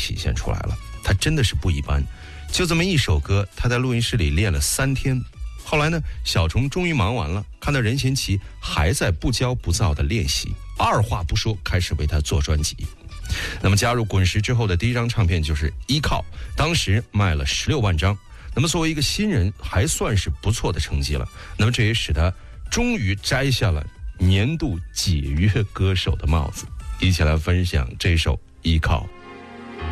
体现出来了，他真的是不一般。就这么一首歌，他在录音室里练了3天。后来呢，小虫终于忙完了，看到任贤齐还在不骄不躁的练习，二话不说开始为他做专辑。那么加入滚石之后的第一张唱片就是《依靠》，当时卖了16万张。那么作为一个新人，还算是不错的成绩了。那么这也使他终于摘下了年度解约歌手的帽子。一起来分享这首《依靠》。